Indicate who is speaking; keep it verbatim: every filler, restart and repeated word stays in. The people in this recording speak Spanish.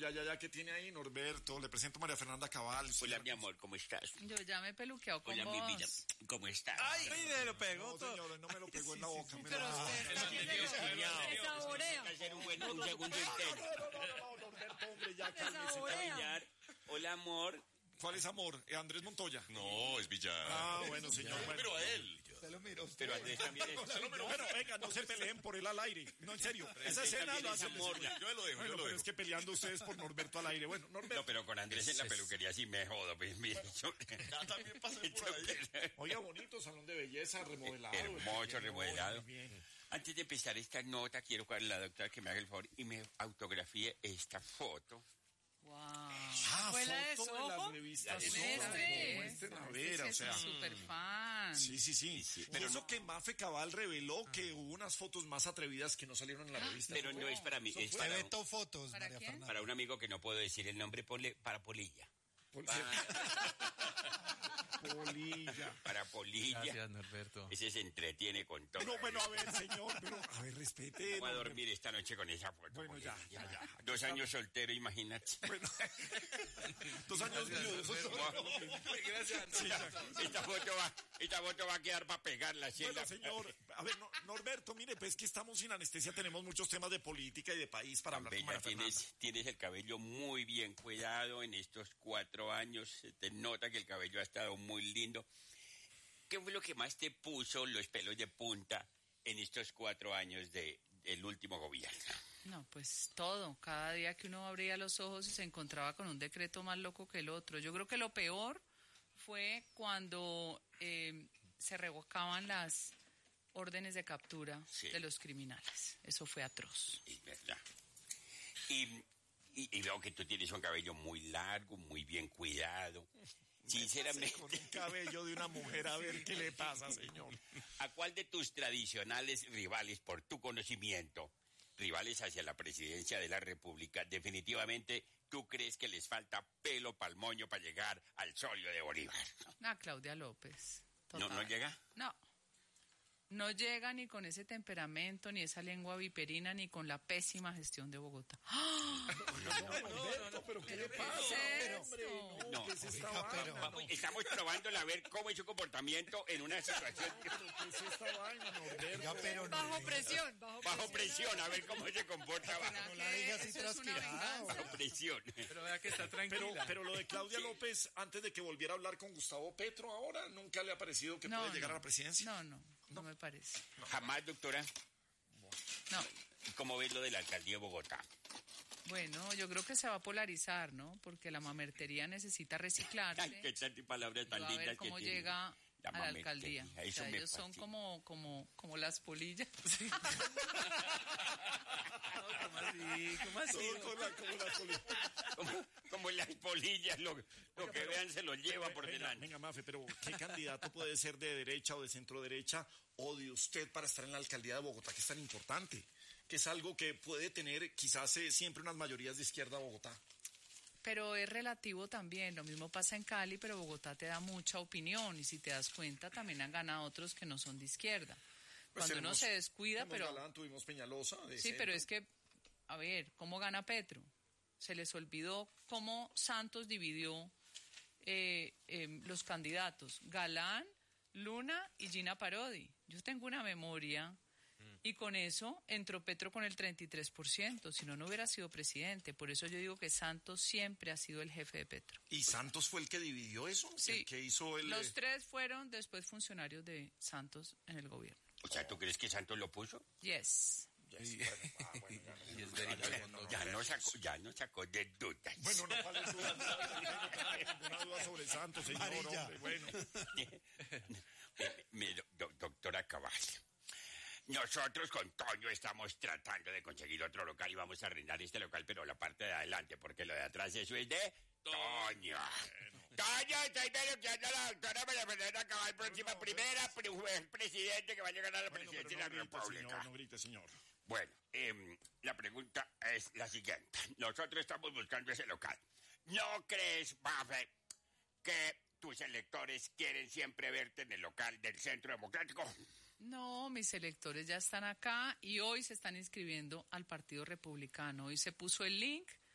Speaker 1: ya, ya, ya, ¿qué tiene ahí Norberto? Le presento a María Fernanda Cabal.
Speaker 2: Hola, mi amor, ¿cómo estás?
Speaker 3: Yo ya me he peluqueado con
Speaker 2: Hola,
Speaker 3: vos.
Speaker 2: mi vida, ¿cómo estás?
Speaker 4: Ay, me lo pegó
Speaker 1: No,
Speaker 4: todo.
Speaker 1: señor, no me lo pegó en la boca. me
Speaker 3: Pero
Speaker 1: lo-
Speaker 3: usted está haciendo
Speaker 4: Se
Speaker 3: saborea.
Speaker 2: Hay que hacer un, buen, un segundo intento.
Speaker 1: No, no, no, no, Norberto, hombre, ya cálmese.
Speaker 3: saborea.
Speaker 2: Villar. Hola, amor.
Speaker 1: ¿Cuál es amor? Eh, Andrés Montoya.
Speaker 5: No, es Villar.
Speaker 1: Ah, bueno, señor. Bueno.
Speaker 5: Pero a él.
Speaker 6: Se lo miró usted.
Speaker 2: Pero Andrés también es...
Speaker 1: Pero bueno, venga, no se peleen por él al aire. No, en serio. Esa escena
Speaker 2: también
Speaker 1: lo
Speaker 2: es
Speaker 1: hace
Speaker 2: amor.
Speaker 1: amor.
Speaker 5: Yo lo dejo,
Speaker 1: Bueno,
Speaker 5: yo lo
Speaker 1: pero
Speaker 5: dejo.
Speaker 1: es que peleando ustedes por Norberto al aire. Bueno, Norberto.
Speaker 2: No, pero con Andrés en la peluquería sí me jodo. Pues, mire, yo...
Speaker 5: Ya también pasé por ahí.
Speaker 1: Oiga, bonito, salón de belleza, remodelado.
Speaker 2: Hermoso,
Speaker 1: Bien,
Speaker 2: remodelado.
Speaker 1: muy bien.
Speaker 2: Antes de empezar esta nota, quiero que la doctora que me haga el favor y me autografíe esta foto.
Speaker 3: Wow.
Speaker 1: Ah,
Speaker 3: ¿Fue la de
Speaker 1: foto de las
Speaker 3: Soho?
Speaker 1: revistas.
Speaker 2: La de
Speaker 1: Soho.
Speaker 3: Muestre.
Speaker 1: Muestren a ver, o sea.
Speaker 3: Súper fan.
Speaker 1: Sí, sí, sí.
Speaker 2: Sí, sí.
Speaker 1: Pero eso que Mafe Cabal reveló que hubo unas fotos más atrevidas que no salieron en la revista.
Speaker 2: Pero no es para mí, es
Speaker 6: Usted
Speaker 2: para,
Speaker 6: vetó fotos,
Speaker 3: ¿Para
Speaker 6: María
Speaker 3: quién?
Speaker 6: Fernanda.
Speaker 2: para un amigo que no puedo decir el nombre, ponle para Polilla.
Speaker 1: Pol-
Speaker 2: Para,
Speaker 1: Polilla.
Speaker 2: para Polilla.
Speaker 4: Gracias, Norberto.
Speaker 2: Ese se entretiene con todo.
Speaker 1: Pero bueno, a ver, señor, pero a ver, respete.
Speaker 2: Voy a dormir esta noche con esa foto.
Speaker 1: Bueno,
Speaker 2: Polilla.
Speaker 1: ya, ya, ya.
Speaker 2: Dos años soltero, imagínate.
Speaker 1: Bueno, dos años viudos.
Speaker 5: Gracias.
Speaker 1: Sí, ya.
Speaker 2: Esta foto va, esta foto va a quedar para pegarla. así en
Speaker 1: Bueno,
Speaker 2: la-
Speaker 1: señor, a ver, no- Norberto, mire, pues que estamos sin anestesia, tenemos muchos temas de política y de país para hablar con
Speaker 2: Bella,
Speaker 1: María Fernanda.
Speaker 2: tienes, tienes el cabello muy bien cuidado en estos cuatro años. Se te nota que el cabello ha estado muy lindo. ¿Qué fue lo que más te puso los pelos de punta en estos cuatro años de, del último gobierno?
Speaker 3: No, pues todo. Cada día que uno abría los ojos y se encontraba con un decreto más loco que el otro. Yo creo que lo peor fue cuando eh, se revocaban las órdenes de captura
Speaker 2: Sí.
Speaker 3: de los criminales. Eso fue atroz.
Speaker 2: Es verdad. Y, y, y veo que tú tienes un cabello muy largo, muy bien cuidado. Sinceramente,
Speaker 1: Con un cabello de una mujer, a ver qué le pasa, señor.
Speaker 2: ¿a cuál de tus tradicionales rivales, por tu conocimiento, rivales hacia la presidencia de la República, definitivamente tú crees que les falta pelo pa'l moño para llegar al solio de Bolívar?
Speaker 3: Ah, Claudia López.
Speaker 2: ¿No,
Speaker 3: Total.
Speaker 2: no llega?
Speaker 3: No. No llega ni con ese temperamento, ni esa lengua viperina, ni con la pésima gestión de Bogotá. ¡Ah!
Speaker 1: Norberto, pero ¿qué le pasa?
Speaker 3: ¿Qué es
Speaker 1: Hombre,
Speaker 3: esto?
Speaker 1: no,
Speaker 2: No,
Speaker 1: ¿qué es esta
Speaker 6: oiga,
Speaker 1: vaina?
Speaker 6: pero-
Speaker 2: Vamos, estamos probándola a ver cómo es su comportamiento en una situación
Speaker 1: ¿Qué es esta vaina, Norberto?
Speaker 6: Oiga, pero no
Speaker 3: Bajo
Speaker 6: le-
Speaker 3: presión, bajo presión.
Speaker 2: bajo presión, a ver cómo se comporta bajo,
Speaker 6: No la diga así
Speaker 3: Eso es una
Speaker 6: transpirado.
Speaker 3: venganza.
Speaker 2: bajo presión.
Speaker 4: Pero vea que está
Speaker 1: Pero,
Speaker 4: tranquila.
Speaker 1: pero lo de Claudia López, antes de que volviera a hablar con Gustavo Petro ahora, ¿nunca le ha parecido que
Speaker 3: No,
Speaker 1: puede llegar
Speaker 3: no.
Speaker 1: a la presidencia?
Speaker 3: No, no, no me parece.
Speaker 2: Jamás, doctora.
Speaker 3: No.
Speaker 2: ¿Cómo ves lo de la alcaldía de Bogotá?
Speaker 3: Bueno, yo creo que se va a polarizar, ¿no? Porque la mamertería necesita reciclarse.
Speaker 2: Ay, qué tantas palabras
Speaker 3: y
Speaker 2: tan
Speaker 3: va a
Speaker 2: lindas
Speaker 3: ver
Speaker 2: que
Speaker 3: cómo
Speaker 2: tiene.
Speaker 3: llega
Speaker 2: La
Speaker 3: a la
Speaker 2: mamertería,
Speaker 3: alcaldía. O
Speaker 2: eso
Speaker 3: sea,
Speaker 2: me
Speaker 3: ellos son
Speaker 2: fascina.
Speaker 3: como, como, como las polillas.
Speaker 4: ¿Cómo así? ¿Cómo así?
Speaker 1: Todo con la, como la poli-
Speaker 2: Como, como las polillas, lo, lo
Speaker 1: Oiga,
Speaker 2: que
Speaker 1: pero-
Speaker 2: vean se lo lleva por
Speaker 1: venga,
Speaker 2: delante.
Speaker 1: venga, Mafe, pero ¿qué candidato puede ser de derecha o de centro derecha o de usted para estar en la alcaldía de Bogotá, que es tan importante? Que es algo que puede tener quizás eh, siempre unas mayorías de izquierda a Bogotá.
Speaker 3: Pero es relativo también. Lo mismo pasa en Cali, pero Bogotá te da mucha opinión. Y si te das cuenta, también han ganado otros que no son de izquierda.
Speaker 1: Pues
Speaker 3: Cuando
Speaker 1: tenemos-
Speaker 3: uno se descuida,
Speaker 1: tuvimos
Speaker 3: pero...
Speaker 1: Galán, tuvimos Peñalosa. de
Speaker 3: Sí,
Speaker 1: centro.
Speaker 3: pero es que, a ver, ¿cómo gana Petro? Se les olvidó cómo Santos dividió eh, eh, los candidatos. Galán, Luna y Gina Parodi. Yo tengo una memoria y con eso entró Petro con el treinta y tres por ciento. Si no, no hubiera sido presidente. Por eso yo digo que Santos siempre ha sido el jefe de Petro.
Speaker 1: ¿Y Santos fue el que dividió eso?
Speaker 3: Sí.
Speaker 1: ¿El que hizo el...?
Speaker 3: Los
Speaker 1: eh,
Speaker 3: tres fueron después funcionarios de Santos en el gobierno.
Speaker 2: O sea, ¿tú crees que Santos lo puso?
Speaker 3: Yes.
Speaker 1: yes, bueno, ah, bueno, ya no-
Speaker 4: Y es verídico.
Speaker 1: ya no-
Speaker 2: Ya no sacó, ya no sacó de dudas.
Speaker 1: Bueno, no vale duda, no tengo ninguna duda sobre Santos, señor.
Speaker 6: Amarilla.
Speaker 1: Hombre, bueno.
Speaker 2: Mi do- do- doctora Cabal, nosotros con Toño estamos tratando de conseguir otro local y vamos a arrendar este local, pero la parte de adelante, porque lo de atrás eso es de Toño. Toño, estoy denunciando a la doctora María Fernanda Cabal, próxima primera pre- presidente que va a llegar a la
Speaker 1: Bueno, pero
Speaker 2: presidencia
Speaker 1: no
Speaker 2: de la
Speaker 1: grite,
Speaker 2: República.
Speaker 1: señor, no grite, señor.
Speaker 2: Bueno, em, la pregunta es la siguiente. Nosotros estamos buscando ese local. ¿No crees, Mafe, que tus electores quieren siempre verte en el local del Centro Democrático?
Speaker 3: No, mis electores ya están acá y hoy se están inscribiendo al Partido Republicano. Hoy se puso el link